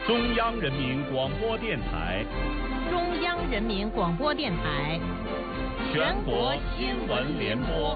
中央人民广播电台， 中央人民广播电台， 全国新闻联播。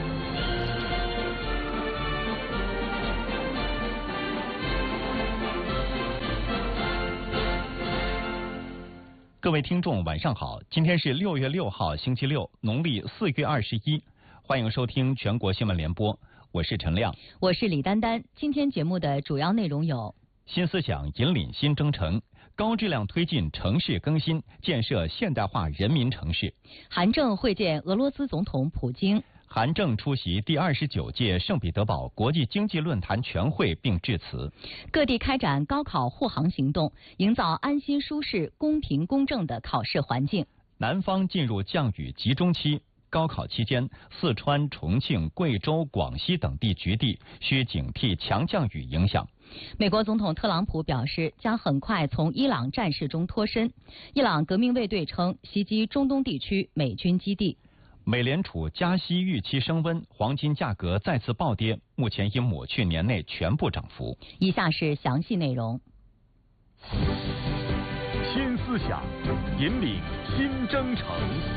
各位听众，晚上好！今天是6月6号，星期六，农历4月21，欢迎收听全国新闻联播，我是陈亮， 我是李丹丹。今天节目的主要内容有： 新思想引领新征程，高质量推进城市更新，建设现代化人民城市； 韩正会见俄罗斯总统普京。 韩正出席第29届圣彼得堡国际经济论坛全会并致辞。 各地开展高考护航行动，营造安心、舒适、公平、公正的考试环境。 南方进入降雨集中期，高考期间，四川、重庆、贵州、广西等地局地需警惕强降雨影响。 美国总统特朗普表示，将很快从伊朗战事中脱身。伊朗革命卫队称袭击中东地区美军基地。 美联储加息预期升温，黄金价格再次暴跌，目前已抹去年内全部涨幅。 以下是详细内容。 新思想引领新征程。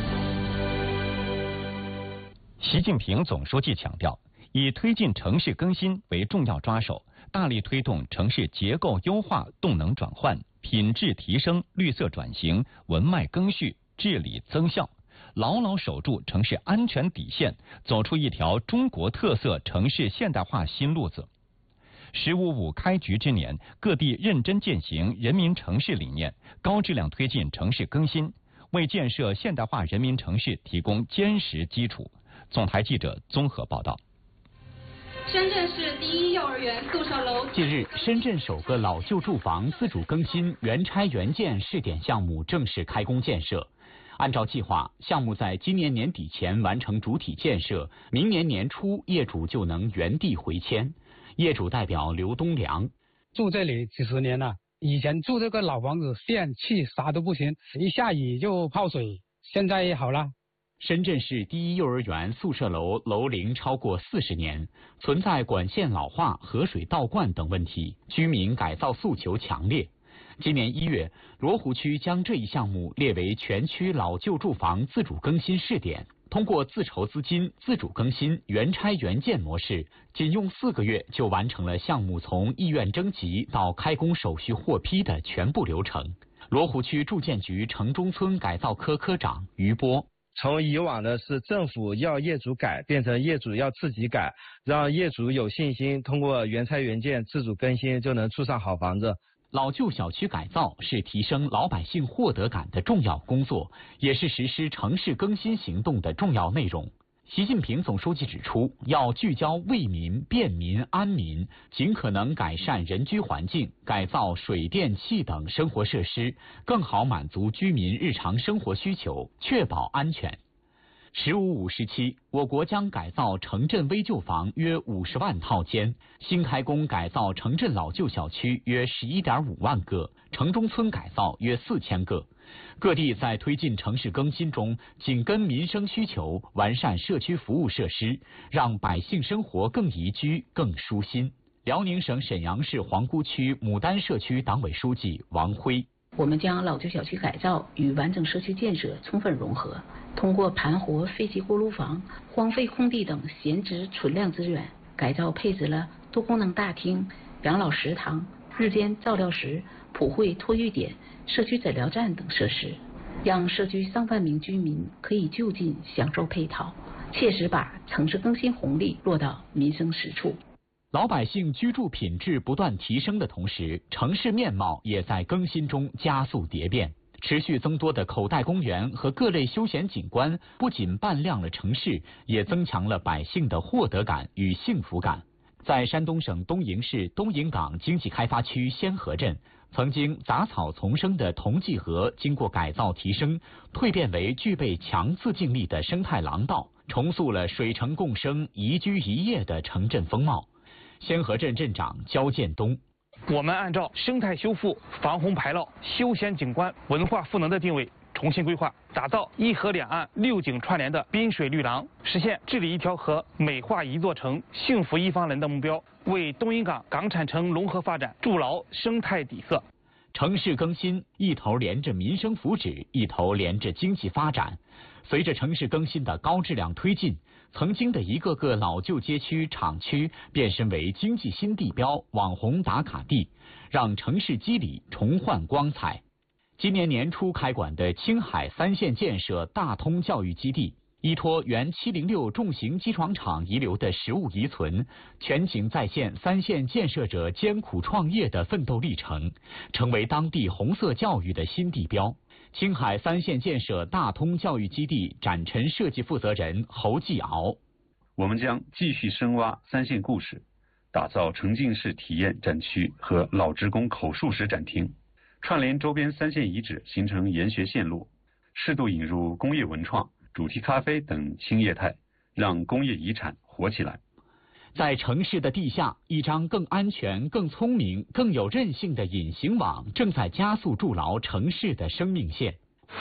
习近平总书记强调，以推进城市更新为重要抓手，大力推动城市结构优化、动能转换、品质提升、绿色转型、文脉更续、治理增效，牢牢守住城市安全底线，走出一条中国特色城市现代化新路子。“15+5”开局之年，各地认真践行人民城市理念，高质量推进城市更新，为建设现代化人民城市提供坚实基础。总台记者综合报道。 深圳市第一幼儿园宿舍楼。 近日，深圳首个老旧住房自主更新原拆原建试点项目正式开工建设。按照计划，项目在今年年底前完成主体建设，明年年初业主就能原地回迁。业主代表刘东良： 住这里几十年了，以前住这个老房子，电气啥都不行，一下雨就泡水，现在好了。 深圳市第一幼儿园宿舍楼楼龄超过40年，存在管线老化、河水倒灌等问题，居民改造诉求强烈。今年1月，罗湖区将这一项目列为全区老旧住房自主更新试点，通过自筹资金、自主更新、原拆原建模式，仅用4个月就完成了项目从意愿征集到开工手续获批的全部流程。罗湖区住建局城中村改造科科长于波： 从以往的是政府要业主改，变成业主要自己改，让业主有信心通过原拆原建自主更新就能住上好房子。 老旧小区改造是提升老百姓获得感的重要工作，也是实施城市更新行动的重要内容。习近平总书记指出，要聚焦为民、便民、安民，尽可能改善人居环境，改造水电气等生活设施，更好满足居民日常生活需求，确保安全。“15+5”时期，我国将改造城镇危旧房约50万套间，新开工改造城镇老旧小区约11.5万个，城中村改造约4000个。各地在推进城市更新中，紧跟民生需求，完善社区服务设施，让百姓生活更宜居、更舒心。辽宁省沈阳市皇姑区牡丹社区党委书记王辉： 我们将老旧小区改造与完整社区建设充分融合，通过盘活废弃锅炉房、荒废空地等闲置存量资源，改造配置了多功能大厅、养老食堂、日间照料室、普惠托育点、社区诊疗站等设施，让社区上万名居民可以就近享受配套，切实把城市更新红利落到民生实处。 老百姓居住品质不断提升的同时，城市面貌也在更新中加速蝶变。持续增多的口袋公园和各类休闲景观，不仅扮亮了城市，也增强了百姓的获得感与幸福感。在山东省东营市东营岗经济开发区仙河镇，曾经杂草丛生的同济河，经过改造提升，蜕变为具备强自净力的生态廊道，重塑了水城共生、宜居宜业的城镇风貌。仙河镇镇长焦建东： 我们按照生态修复、防洪排涝、休闲景观、文化赋能的定位，重新规划，打造一河两岸6景串联的滨水绿廊，实现治理一条河、美化一座城、幸福一方人的目标，为东营岗港产城融合发展筑牢生态底色。 城市更新一头连着民生福祉，一头连着经济发展。随着城市更新的高质量推进，曾经的一个个老旧街区、厂区变身为经济新地标、网红打卡地，让城市肌理重焕光彩。今年年初开馆的青海3线建设大通教育基地，依托原706重型机床厂遗留的实物遗存，全景再现3线建设者艰苦创业的奋斗历程，成为当地红色教育的新地标。青海3线建设大通教育基地展陈设计负责人侯继敖： 我们将继续深挖3线故事，打造沉浸式体验展区和老职工口述史展厅，串联周边3线遗址，形成研学线路，适度引入工业文创、主题咖啡等新业态，让工业遗产活起来。 在城市的地下，一张更安全、更聪明、更有韧性的隐形网正在加速筑牢城市的生命线。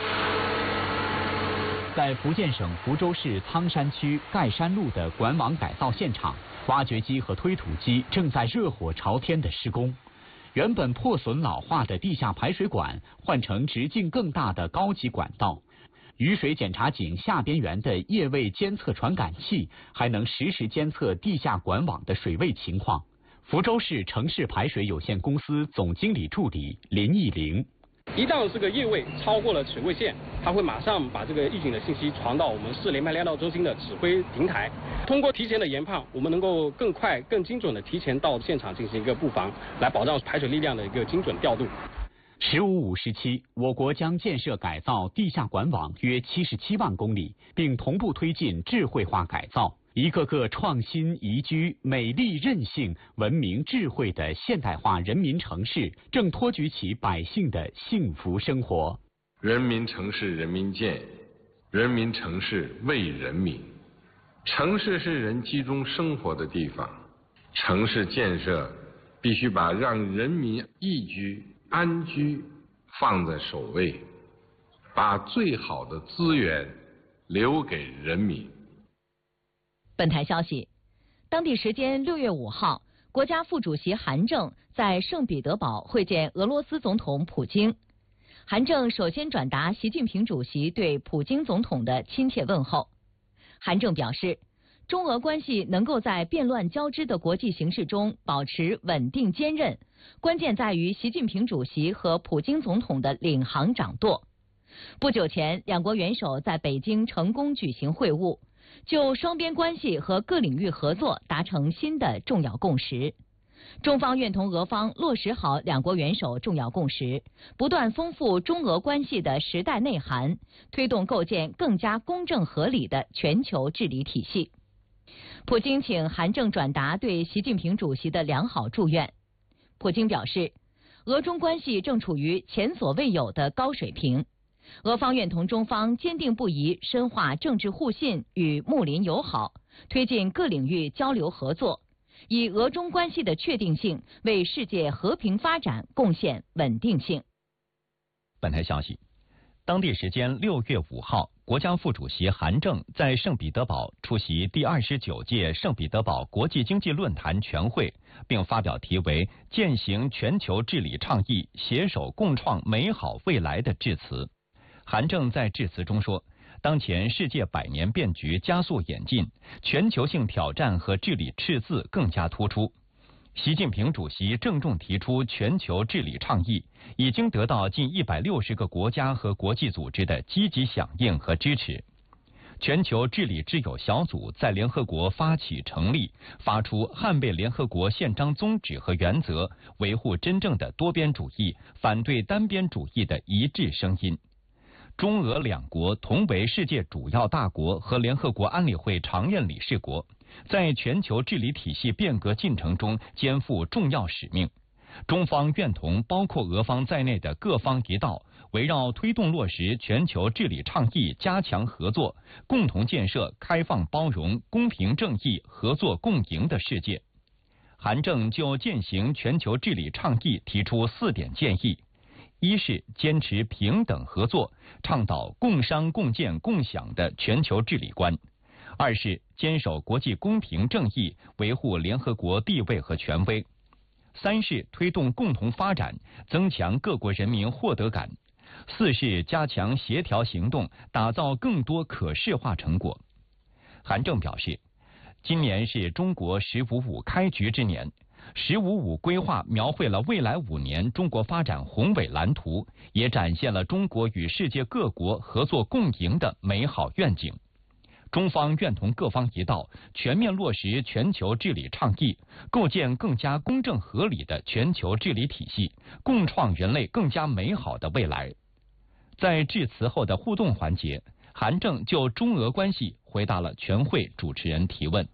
在福建省福州市苍山区盖山路的管网改造现场，挖掘机和推土机正在热火朝天的施工。原本破损老化的地下排水管换成直径更大的高级管道。雨水检查井下边缘的液位监测传感器还能实时监测地下管网的水位情况。福州市城市排水有限公司总经理助理林义玲： 一旦这个液位超过了水位线，它会马上把这个预警的信息传到我们市联排量道中心的指挥平台。通过提前的研判，我们能够更快、更精准的提前到现场进行一个布防，来保障排水力量的一个精准调度。 15-57，我国将建设改造地下管网约77万公里，并同步推进智慧化改造。一个个创新、宜居、美丽、韧性、文明、智慧的现代化人民城市，正托举起百姓的幸福生活。 人民城市人民建，人民城市为人民。城市是人集中生活的地方，城市建设必须把让人民宜居、安居放在首位，把最好的资源留给人民。 本台消息，当地时间6月5号，国家副主席韩正在圣彼得堡会见俄罗斯总统普京。韩正首先转达习近平主席对普京总统的亲切问候。韩正表示，中俄关系能够在变乱交织的国际形势中保持稳定坚韧，关键在于习近平主席和普京总统的领航掌舵。不久前，两国元首在北京成功举行会晤，就双边关系和各领域合作达成新的重要共识。中方愿同俄方落实好两国元首重要共识，不断丰富中俄关系的时代内涵，推动构建更加公正合理的全球治理体系。普京请韩正转达对习近平主席的良好祝愿。普京表示，俄中关系正处于前所未有的高水平，俄方愿同中方坚定不移深化政治互信与睦邻友好，推进各领域交流合作，以俄中关系的确定性为世界和平发展贡献稳定性。 本台消息，当地时间6月5号，国家副主席韩正在圣彼得堡出席第29届圣彼得堡国际经济论坛全会，并发表题为“践行全球治理倡议，携手共创美好未来”的致辞。韩正在致辞中说，当前世界百年变局加速演进，全球性挑战和治理赤字更加突出。习近平主席郑重提出全球治理倡议，已经得到近160个国家和国际组织的积极响应和支持。全球治理之友小组在联合国发起成立，发出捍卫联合国宪章宗旨和原则，维护真正的多边主义，反对单边主义的一致声音。中俄两国同为世界主要大国和联合国安理会常任理事国，在全球治理体系变革进程中肩负重要使命。中方愿同包括俄方在内的各方一道，围绕推动落实全球治理倡议加强合作，共同建设开放包容、公平正义、合作共赢的世界。韩正就践行全球治理倡议提出4点建议：一是坚持平等合作，倡导共商共建共享的全球治理观；二是坚守国际公平正义，维护联合国地位和权威； 3是推动共同发展，增强各国人民获得感；4是加强协调行动，打造更多可视化成果。韩正表示，今年是中国“15+5”开局之年，“15+5”规划描绘了未来5年中国发展宏伟蓝图，也展现了中国与世界各国合作共赢的美好愿景。中方愿同各方一道，全面落实全球治理倡议，构建更加公正合理的全球治理体系，共创人类更加美好的未来。在致辞后的互动环节，韩正就中俄关系回答了全会主持人提问。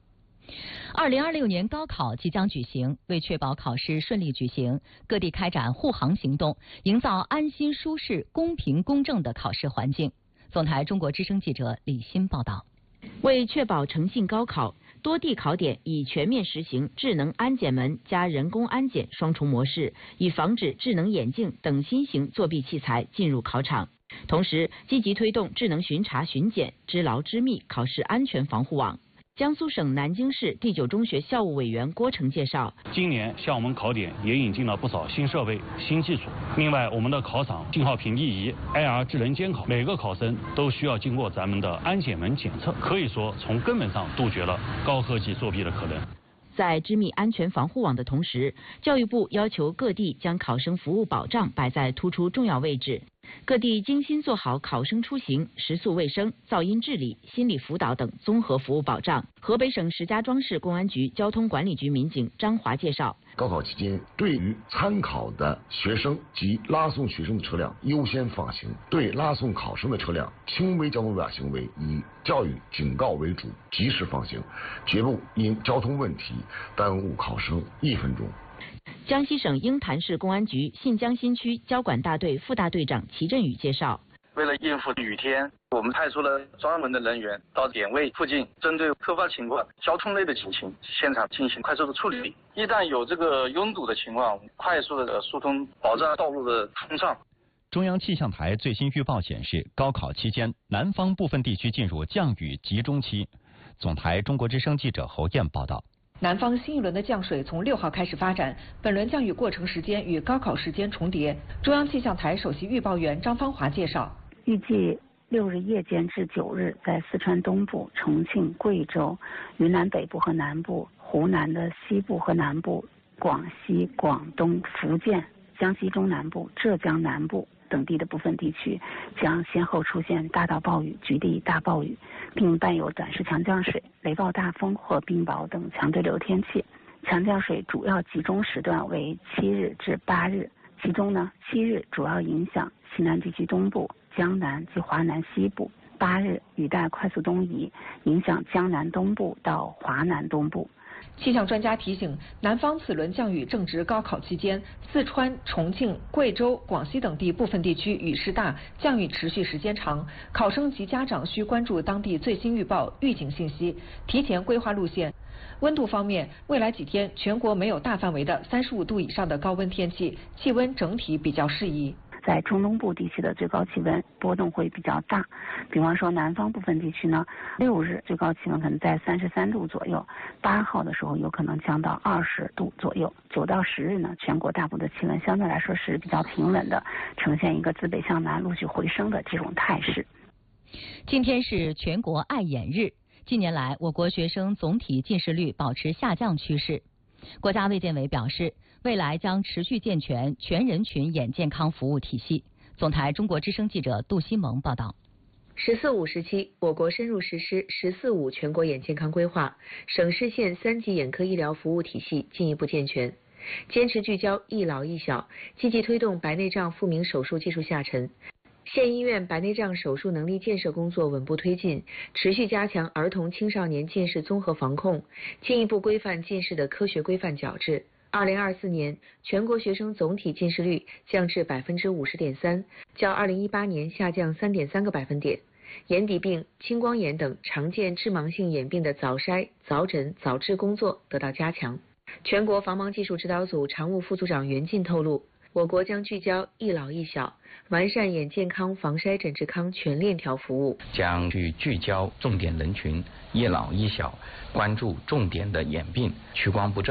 2026年高考即将举行，为确保考试顺利举行，各地开展护航行动，营造安心、舒适、公平、公正的考试环境。总台中国之声记者李欣报道。 为确保诚信高考，多地考点已全面实行智能安检门加人工安检双重模式，以防止智能眼镜等新型作弊器材进入考场。同时，积极推动智能巡查巡检，知牢知密考试安全防护网。江苏省南京市第9中学校务委员郭成介绍， 今年向我们考点也引进了不少新设备、新技术。另外，我们的考场信号屏蔽仪、AR 智能监考，每个考生都需要经过咱们的安检门检测，可以说从根本上杜绝了高科技作弊的可能。 在知密安全防护网的同时，教育部要求各地将考生服务保障摆在突出重要位置。各地精心做好考生出行、食宿卫生、噪音治理、心理辅导等综合服务保障。河北省石家庄市公安局交通管理局民警张华介绍， 高考期间，对于参考的学生及拉送学生的车辆优先放行，对拉送考生的车辆轻微交通违法行为以教育警告为主，及时放行，绝不因交通问题耽误考生1分钟。 江西省鹰潭市公安局信江新区交管大队副大队长齐振宇介绍， 为了应付雨天，我们派出了专门的人员到点位附近，针对突发情况、交通类的情形，现场进行快速的处理。一旦有这个拥堵的情况，快速的疏通，保障道路的通畅。 中央气象台最新预报显示，高考期间，南方部分地区进入降雨集中期。总台中国之声记者侯燕报道。 南方新一轮的降水从6号开始发展，本轮降雨过程时间与高考时间重叠。中央气象台首席预报员张芳华介绍， 预计6日夜间至9日，在四川东部、重庆、贵州、云南北部和南部、湖南的西部和南部、广西、广东、福建、江西中南部、浙江南部等地的部分地区将先后出现大到暴雨、局地大暴雨，并伴有短时强降水、雷暴大风或冰雹等强对流天气。强降水主要集中时段为7日至8日，其中7日主要影响西南地区东部、江南及华南西部；8日雨带快速东移，影响江南东部到华南东部。 气象专家提醒，南方此轮降雨正值高考期间，四川、重庆、贵州、广西等地部分地区雨势大，降雨持续时间长。考生及家长需关注当地最新预报、预警信息，提前规划路线。温度方面，未来几天全国没有大范围的35度以上的高温天气，气温整体比较适宜。 在中东部地区的最高气温波动会比较大，比方说南方部分地区6日最高气温可能在33度左右，8号的时候有可能降到20度左右，9到10日全国大部的气温相对来说是比较平稳的，呈现一个自北向南陆续回升的这种态势。 今天是全国爱眼日，近年来我国学生总体近视率保持下降趋势。国家卫健委表示，未来将持续健全全人群眼健康服务体系。总台中国之声记者杜西萌报道。 “14+5”时期，我国深入实施“14+5”全国眼健康规划，省市县3级眼科医疗服务体系进一步健全，坚持聚焦一老一小，积极推动白内障复明手术技术下沉。县医院白内障手术能力建设工作稳步推进，持续加强儿童青少年近视综合防控，进一步规范近视的科学规范矫治。2024年，全国学生总体近视率降至50.3%，较2018年下降3.3个百分点。眼底病、青光眼等常见致盲性眼病的早筛、早诊、早治工作得到加强。全国防盲技术指导组常务副组长袁进透露，我国将聚焦一老一小，完善眼健康防筛诊治康全链条服务， 将去聚焦重点人群一老一小，关注重点的眼病、屈光不正、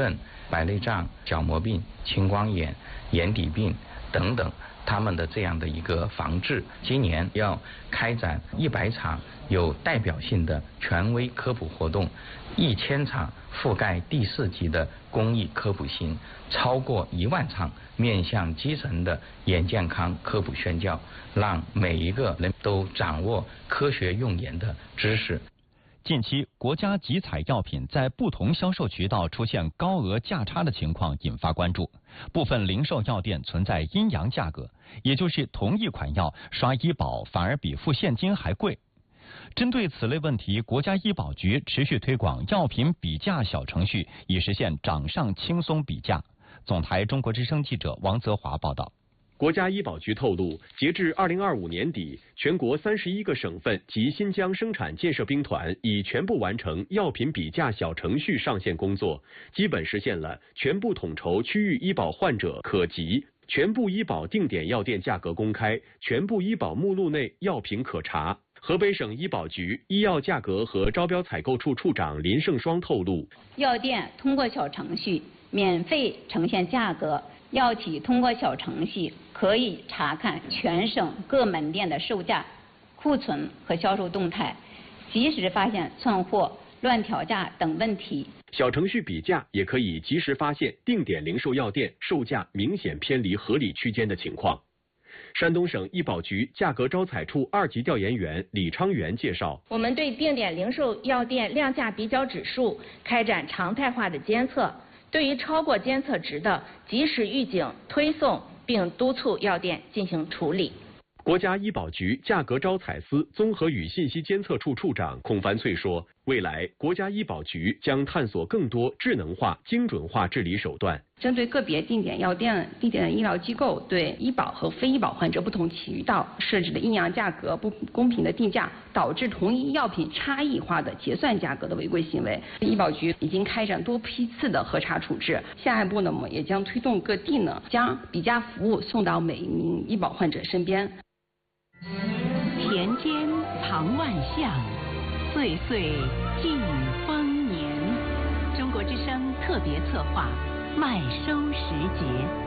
白内障、角膜病、青光眼、眼底病等等，他们的这样的一个防治。今年要开展100场有代表性的权威科普活动，1000场覆盖第4级的公益科普行，超过1万场面向基层的眼健康科普宣教，让每一个人都掌握科学用眼的知识。 近期，国家集采药品在不同销售渠道出现高额价差的情况引发关注，部分零售药店存在阴阳价格，也就是同一款药刷医保反而比付现金还贵。针对此类问题，国家医保局持续推广药品比价小程序，以实现掌上轻松比价。总台中国之声记者王泽华报道。 国家医保局透露，截至2025年底，全国31个省份及新疆生产建设兵团已全部完成药品比价小程序上线工作，基本实现了全部统筹区域医保患者可及、全部医保定点药店价格公开、全部医保目录内药品可查。河北省医保局医药价格和招标采购处处长林胜双透露， 药店通过小程序免费呈现价格，药企通过小程序可以查看全省各门店的售价、库存和销售动态，及时发现窜货、乱调价等问题。 小程序比价也可以及时发现定点零售药店售价明显偏离合理区间的情况。山东省医保局价格招采处2级调研员李昌元介绍， 我们对定点零售药店量价比较指数开展常态化的监测，对于超过监测值的及时预警推送，并督促药店进行处理。 国家医保局价格招采司综合与信息监测处处长孔凡翠说，未来国家医保局将探索更多智能化、精准化治理手段， 针对个别定点药店、定点医疗机构对医保和非医保患者不同渠道设置的阴阳价格、不公平的定价，导致同一药品差异化的结算价格的违规行为，医保局已经开展多批次的核查处置。下一步呢，我们也将推动各地呢将比价服务送到每一名医保患者身边。 田间藏万象，岁岁尽丰年。中国之声特别策划麦收时节。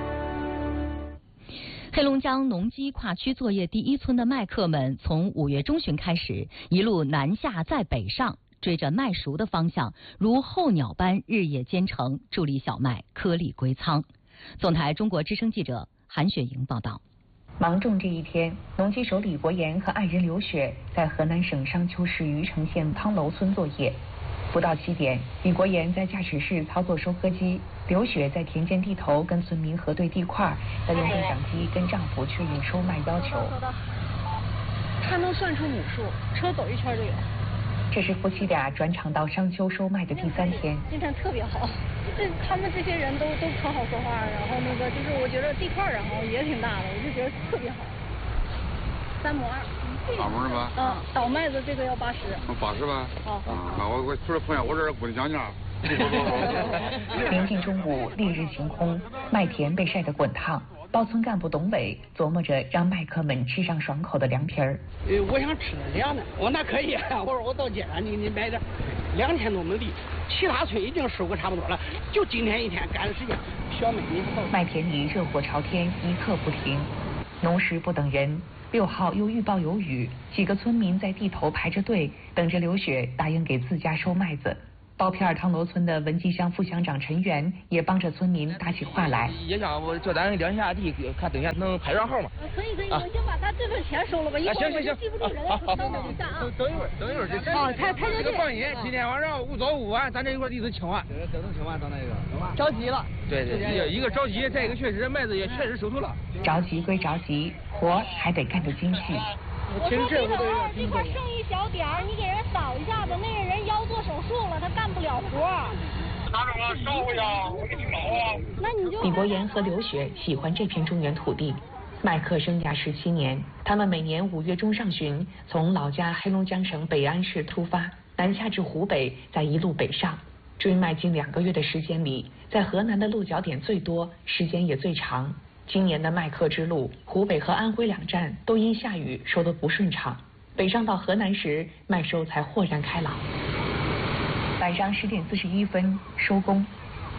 黑龙江农机跨区作业第1村的麦客们从5月中旬开始，一路南下再北上，追着麦熟的方向，如候鸟般日夜兼程，助力小麦颗粒归仓。总台中国之声记者韩雪莹报道。 芒种这一天，农机手李国岩和爱人刘雪在河南省商丘市虞城县汤楼村作业。不到7点，李国岩在驾驶室操作收割机，刘雪在田间地头跟村民核对地块，再用对讲机跟丈夫确认收麦要求。 他能算出亩数，车走一圈就有。 这是夫妻俩转场到商丘收麦的第3天。 今天特别好，他们这些人都可好说话，然后就是我觉得地块然后也挺大的，我就觉得特别好。3亩2。 2亩是吧？ 倒麦子这个要80。 80吧？ 好。 我突然碰见我这估计讲价。 临近中午，烈日晴空，麦田被晒得滚烫。包村干部董伟琢磨着让麦客们吃上爽口的凉皮儿。 我想吃凉的，我那可以，我说我到街上你买点，2天都能立，其他村已经收获差不多了，就今天1天赶的时间，小麦你到。 麦田里热火朝天，一刻不停，农时不等人。6号又预报有雨，几个村民在地头排着队，等着刘雪答应给自家收麦子。包皮尔汤楼村的文集乡副乡长陈元也帮着村民打起话来。 也想我叫咱量下地，看等下能排上号吗？ 可以，我先把他这份钱收了吧。 行， 记不住人。好，等一下啊。 等一会儿。 排这个放心，今天晚上误早误晚，咱这一块地都清完。 都能清完，到那个。 着急了。对，一个着急，再一个确实麦子也确实收头了。 着急归着急，活还得干得精细。 我说这块剩一小点儿，你给人扫一下子，那个人腰做手术了，他干不了活。 拿着我烧一下，我给你烧啊。 那你就。 李国岩和刘雪喜欢这片中原土地，麦客生涯17年，他们每年5月中上旬从老家黑龙江省北安市出发，南下至湖北，再一路北上，追麦近2个月的时间里，在河南的落脚点最多，时间也最长。今年的麦客之路，湖北和安徽2站都因下雨收得不顺畅，北上到河南时，麦收才豁然开朗。晚上10点41分收工，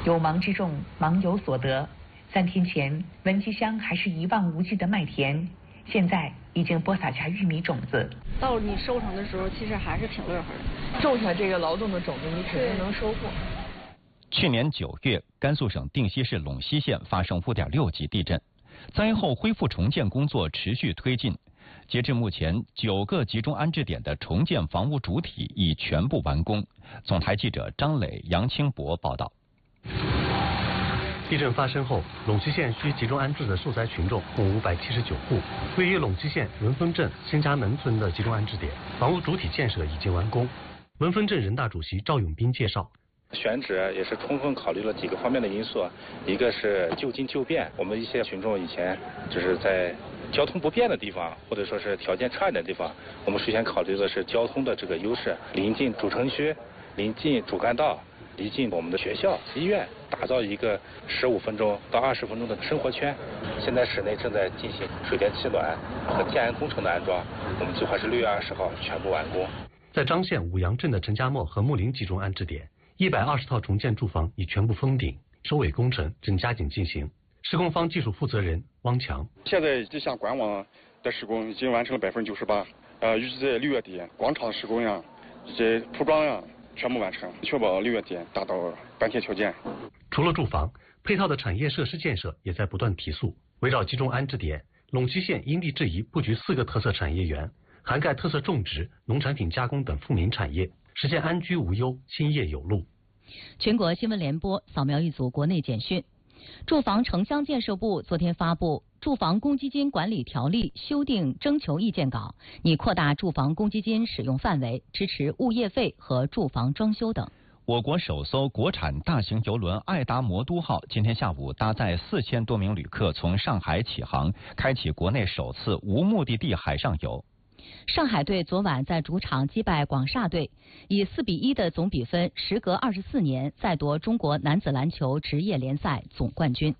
有忙之众，忙有所得。3天前，文集乡还是一望无际的麦田，现在已经播撒下玉米种子。 到你收成的时候，其实还是挺乐呵的。 种下这个劳动的种子，你肯定能收获。 去年9月，甘肃省定西市陇西县发生5.6级地震，灾后恢复重建工作持续推进。截至目前，9个集中安置点的重建房屋主体已全部完工。总台记者张磊、杨清博报道。 地震发生后，陇西县需集中安置的受灾群众共579户。位于陇西县文峰镇新家门村的集中安置点，房屋主体建设已经完工。文峰镇人大主席赵永斌介绍。 选址也是充分考虑了几个方面的因素，一个是就近就便，我们一些群众以前就是在交通不便的地方，或者说是条件差一点的地方，我们首先考虑的是交通的这个优势，临近主城区，临近主干道，临近我们的学校、医院，打造一个15分钟到20分钟的生活圈。现在市内正在进行水电气暖和建安工程的安装，我们计划是6月20号全部完工。 在张县五杨镇的陈家磨和木林集中安置点，120套重建住房已全部封顶，收尾工程正加紧进行。施工方技术负责人汪强， 现在这项管网的施工已经完成了98%，预计在6月底广场施工呀，以及铺装呀全部完成，确保6月底达到搬贴条件。 除了住房，配套的产业设施建设也在不断提速。围绕集中安置点，陇西县因地制宜布局4个特色产业园，涵盖特色种植、农产品加工等富民产业，实现安居无忧、兴业有路。 全国新闻联播扫描一组国内简讯。住房城乡建设部昨天发布《住房公积金管理条例》修订征求意见稿，拟扩大住房公积金使用范围，支持物业费和住房装修等。 我国首艘国产大型邮轮爱达魔都号今天下午搭载4000多名旅客从上海起航，开启国内首次无目的地海上游。 上海队昨晚在主场击败广厦队，以4-1的总比分，时隔24年再夺中国男子篮球职业联赛总冠军。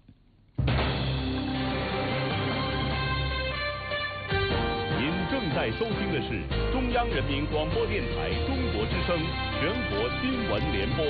您正在收听的是中央人民广播电台中国之声全国新闻联播。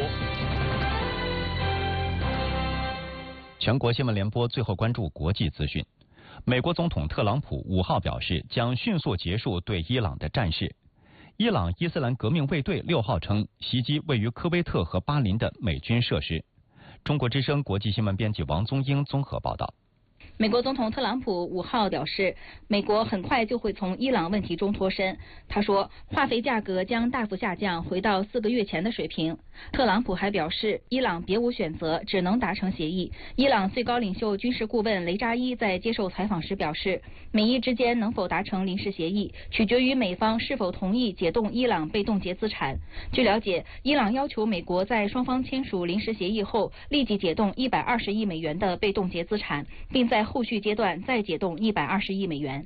全国新闻联播最后关注国际资讯。美国总统特朗普5号表示，将迅速结束对伊朗的战事。伊朗伊斯兰革命卫队6号称袭击位于科威特和巴林的美军设施。中国之声国际新闻编辑王宗英综合报道。 美国总统特朗普5号表示，美国很快就会从伊朗问题中脱身。他说，化肥价格将大幅下降，回到4个月前的水平。特朗普还表示，伊朗别无选择，只能达成协议。伊朗最高领袖军事顾问雷扎伊在接受采访时表示，美伊之间能否达成临时协议，取决于美方是否同意解冻伊朗被冻结资产。据了解，伊朗要求美国在双方签署临时协议后，立即解冻120亿美元的被冻结资产，并在后续阶段再解冻120亿美元。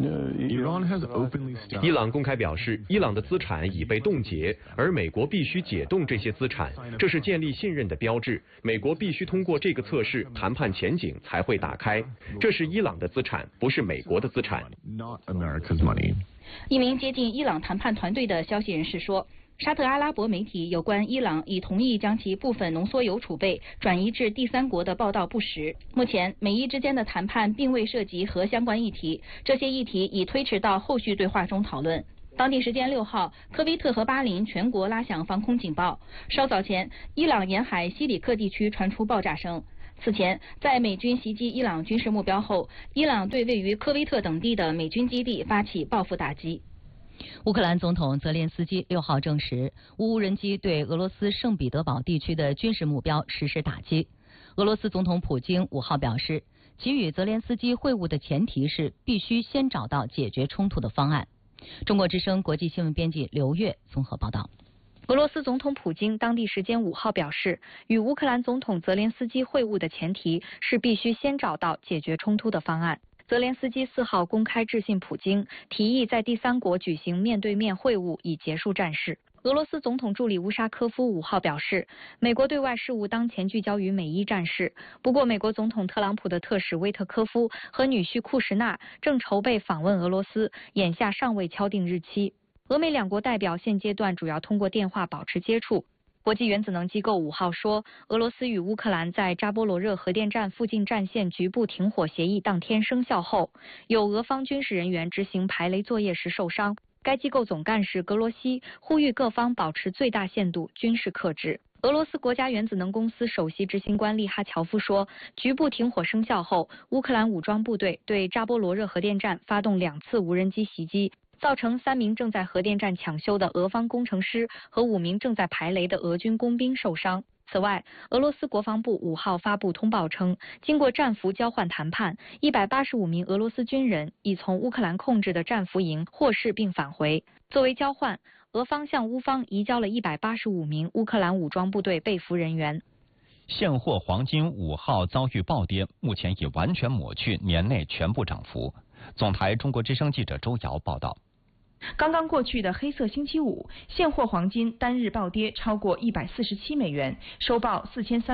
伊朗公开表示，伊朗的资产已被冻结，而美国必须解冻这些资产，这是建立信任的标志。美国必须通过这个测试，谈判前景才会打开。这是伊朗的资产，不是美国的资产。 一名接近伊朗谈判团队的消息人士说，沙特阿拉伯媒体有关伊朗已同意将其部分浓缩铀储备转移至第三国的报道不实。目前，美伊之间的谈判并未涉及核相关议题，这些议题已推迟到后续对话中讨论。当地时间6号，科威特和巴林全国拉响防空警报。稍早前，伊朗沿海西里克地区传出爆炸声。此前，在美军袭击伊朗军事目标后，伊朗对位于科威特等地的美军基地发起报复打击。 乌克兰总统泽连斯基6号证实，无人机对俄罗斯圣彼得堡地区的军事目标实施打击。俄罗斯总统普京5号表示，给予泽连斯基会晤的前提是必须先找到解决冲突的方案。中国之声国际新闻编辑刘月综合报道。 俄罗斯总统普京当地时间5号表示，与乌克兰总统泽连斯基会晤的前提是必须先找到解决冲突的方案。泽连斯基4号公开致信普京，提议在第三国举行面对面会晤以结束战事。俄罗斯总统助理乌沙科夫5号表示，美国对外事务当前聚焦于美伊战事。不过，美国总统特朗普的特使威特科夫和女婿库什纳正筹备访问俄罗斯，眼下尚未敲定日期。俄美两国代表现阶段主要通过电话保持接触。 国际原子能机构5号说，俄罗斯与乌克兰在扎波罗热核电站附近战线局部停火协议当天生效后，有俄方军事人员执行排雷作业时受伤。该机构总干事格罗西呼吁各方保持最大限度军事克制。俄罗斯国家原子能公司首席执行官利哈乔夫说，局部停火生效后，乌克兰武装部队对扎波罗热核电站发动2次无人机袭击，造成3名正在核电站抢修的俄方工程师和5名正在排雷的俄军工兵受伤。此外，俄罗斯国防部5号发布通报称，经过战俘交换谈判，185名俄罗斯军人已从乌克兰控制的战俘营获释并返回。作为交换，俄方向乌方移交了185名乌克兰武装部队被俘人员。 现货黄金5号遭遇暴跌，目前已完全抹去年内全部涨幅。总台中国之声记者周瑶报道。 刚刚过去的黑色星期五，现货黄金单日暴跌超过147美元，收报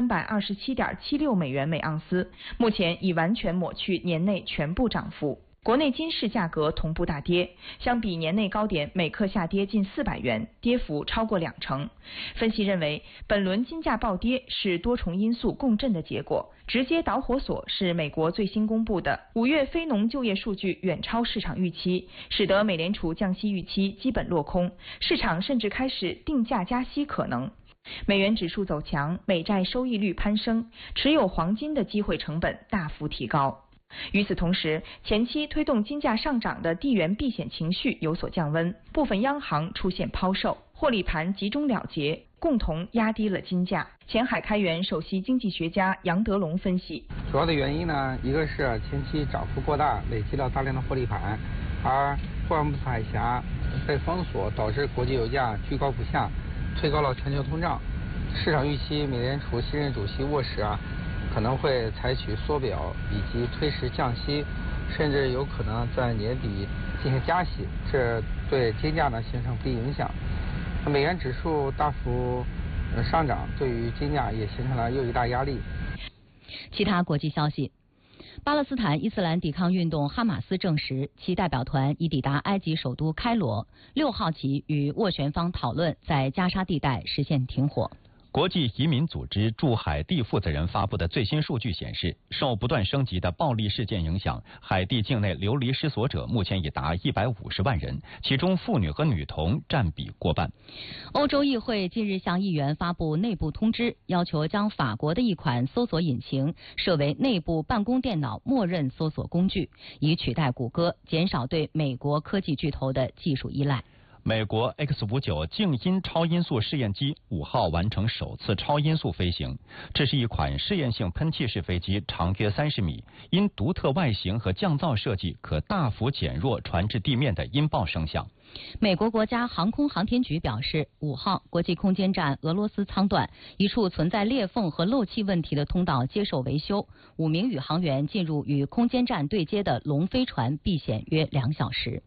4327.76美元每盎司，目前已完全抹去年内全部涨幅。国内金市价格同步大跌，相比年内高点每克下跌近400元，跌幅超过20%。分析认为，本轮金价暴跌是多重因素共振的结果，直接导火索是美国最新公布的5月非农就业数据远超市场预期，使得美联储降息预期基本落空，市场甚至开始定价加息可能。美元指数走强，美债收益率攀升，持有黄金的机会成本大幅提高。与此同时，前期推动金价上涨的地缘避险情绪有所降温，部分央行出现抛售，获利盘集中了结，共同压低了金价。前海开源首席经济学家杨德龙分析， 主要的原因呢，一个是前期涨幅过大，累积了大量的获利盘，而霍尔木兹海峡被封锁，导致国际油价居高不下，推高了全球通胀。市场预期美联储新任主席沃什可能会采取缩表以及推迟降息，甚至有可能在年底进行加息，这对金价呢形成不利影响。美元指数大幅上涨，对于金价也形成了又一大压力。 其他国际消息，巴勒斯坦伊斯兰抵抗运动哈马斯证实，其代表团已抵达埃及首都开罗，6号起与斡旋方讨论在加沙地带实现停火。 国际移民组织驻海地负责人发布的最新数据显示，受不断升级的暴力事件影响，海地境内流离失所者目前已达150万人，其中妇女和女童占比过半。 欧洲议会近日向议员发布内部通知，要求将法国的一款搜索引擎设为内部办公电脑默认搜索工具，以取代谷歌，减少对美国科技巨头的技术依赖。 美国 X-59静音超音速试验机5号完成首次超音速飞行。这是一款试验性喷气式飞机，长约30米，因独特外形和降噪设计，可大幅减弱传至地面的音爆声响。 美国国家航空航天局表示，5号国际空间站俄罗斯舱段一处存在裂缝和漏气问题的通道接受维修，5名宇航员进入与空间站对接的龙飞船避险约2小时。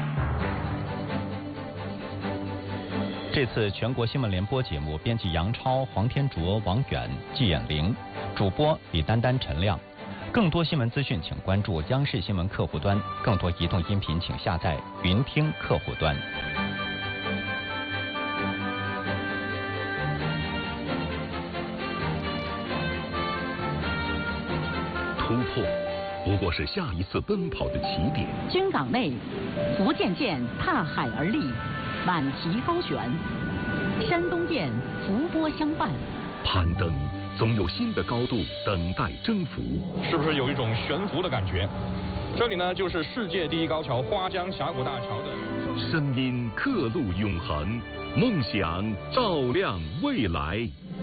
这次全国新闻联播节目，编辑杨超、黄天卓、王远、季衍玲，主播李丹丹、陈亮。更多新闻资讯，请关注央视新闻客户端；更多移动音频，请下载云听客户端。 突破不过是下一次奔跑的起点。 军港内，福建舰踏海而立，满旗高悬；山东舰浮波相伴。 攀登总有新的高度等待征服， 是不是有一种悬浮的感觉？这里呢，就是世界第一高桥花江峡谷大桥的声音刻录永恒，梦想照亮未来。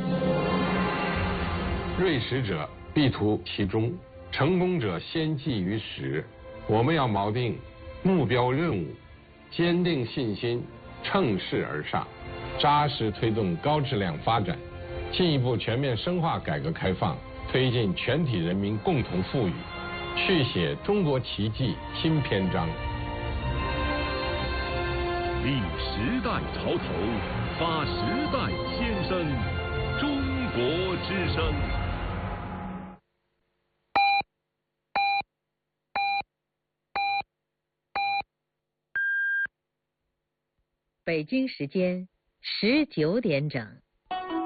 锐识者必图其中，成功者先记于始。我们要锚定目标任务，坚定信心，乘势而上，扎实推动高质量发展，进一步全面深化改革开放，推进全体人民共同富裕，续写中国奇迹新篇章。 立时代潮头，发时代先声，中国之声。 北京时间19点整。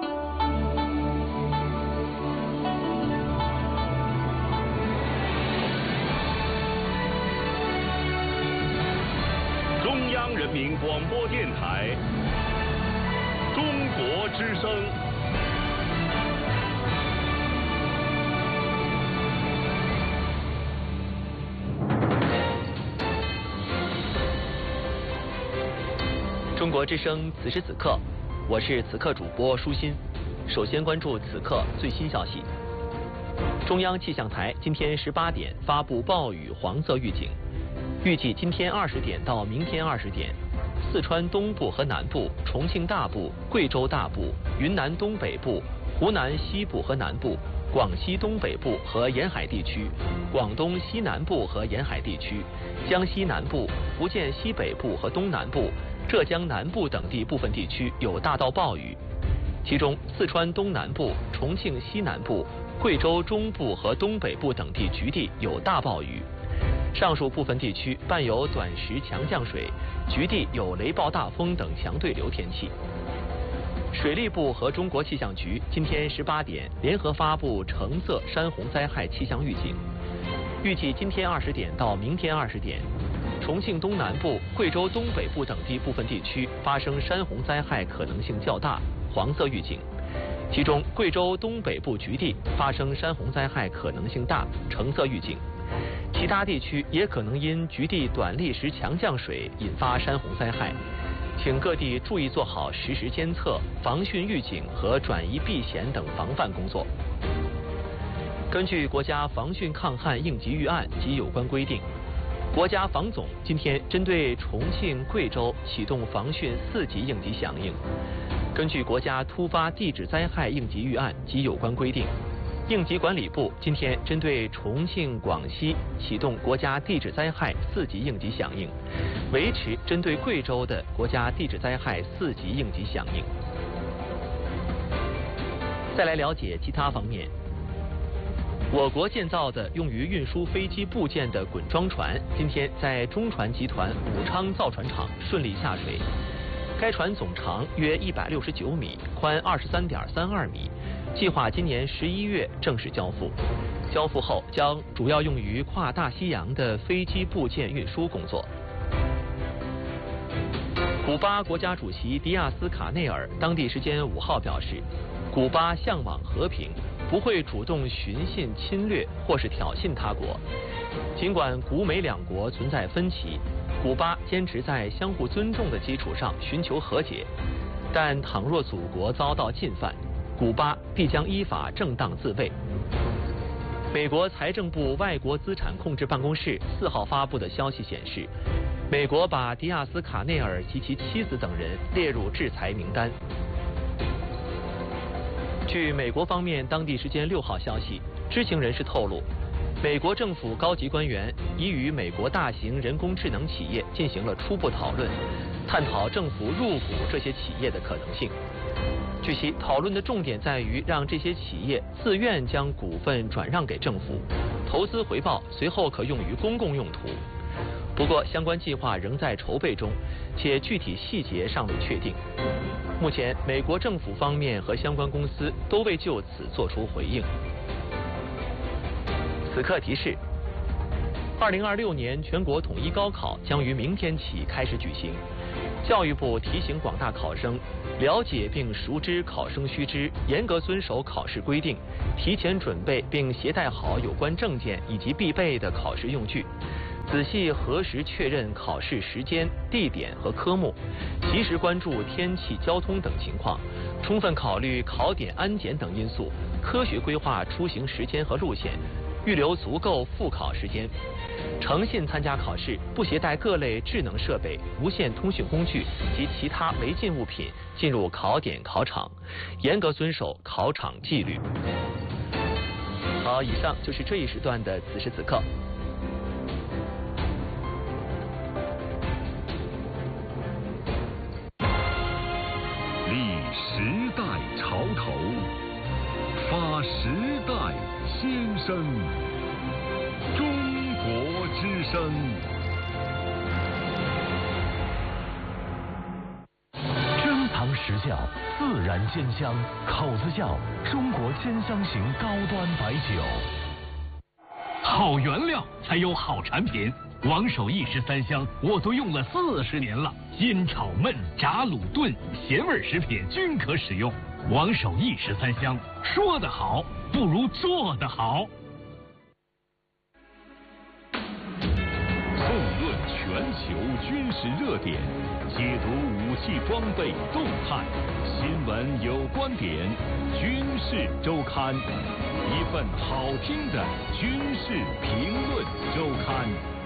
人民广播电台中国之声。 中国之声，此时此刻，我是此刻主播舒心。首先关注此刻最新消息。中央气象台今天18点发布暴雨黄色预警，预计今天20点到明天20点，四川东部和南部、重庆大部、贵州大部、云南东北部、湖南西部和南部、广西东北部和沿海地区、广东西南部和沿海地区、江西南部、福建西北部和东南部、浙江南部等地部分地区有大到暴雨，其中四川东南部、重庆西南部、贵州中部和东北部等地局地有大暴雨。上述部分地区伴有短时强降水，局地有雷暴大风等强对流天气。水利部和中国气象局今天18点联合发布橙色山洪灾害气象预警，预计今天20点到明天20点，重庆东南部、贵州东北部等地部分地区发生山洪灾害可能性较大，黄色预警。其中贵州东北部局地发生山洪灾害可能性大，橙色预警。其他地区也可能因局地短历时强降水引发山洪灾害，请各地注意做好实时监测、防汛预警和转移避险等防范工作。根据国家防汛抗旱应急预案及有关规定，国家防总今天针对重庆、贵州启动防汛4级应急响应。根据国家突发地质灾害应急预案及有关规定，应急管理部今天针对重庆、广西启动国家地质灾害4级应急响应，维持针对贵州的国家地质灾害4级应急响应。再来了解其他方面。我国建造的用于运输飞机部件的滚装船，今天在中船集团武昌造船厂顺利下水。该船总长约169米，宽23.32米，计划今年11月正式交付。交付后将主要用于跨大西洋的飞机部件运输工作。古巴国家主席迪亚斯卡内尔当地时间5号表示，古巴向往和平，不会主动寻衅侵略或是挑衅他国。尽管古美两国存在分歧，古巴坚持在相互尊重的基础上寻求和解，但倘若祖国遭到进犯，古巴必将依法正当自卫。美国财政部外国资产控制办公室4号发布的消息显示，美国把迪亚斯卡内尔及其妻子等人列入制裁名单。据美国方面当地时间6号消息，知情人士透露，美国政府高级官员已与美国大型人工智能企业进行了初步讨论，探讨政府入股这些企业的可能性。据悉，讨论的重点在于让这些企业自愿将股份转让给政府，投资回报随后可用于公共用途。不过，相关计划仍在筹备中，且具体细节尚未确定。目前，美国政府方面和相关公司都未就此作出回应。此刻提示：2026年全国统一高考将于明天起开始举行。教育部提醒广大考生，了解并熟知考生须知，严格遵守考试规定，提前准备并携带好有关证件以及必备的考试用具，仔细核实确认考试时间、地点和科目，及时关注天气、交通等情况，充分考虑考点安检等因素，科学规划出行时间和路线，预留足够复考时间，诚信参加考试，不携带各类智能设备、无线通讯工具及其他违禁物品进入考点考场，严格遵守考场纪律。好，以上就是这一时段的此时此刻。 立时代潮头，发时代先声。中国之声。珍藏实窖，自然煎香，口子窖，中国煎香型高端白酒。 好原料才有好产品， 王守义13香我都用了40年了，煎炒焖炸卤炖咸味食品均可使用。王守义13香，说得好不如做得好。 纵论全球军事热点，解读武器装备动态，新闻有观点，军事周刊，一份好听的军事评论周刊。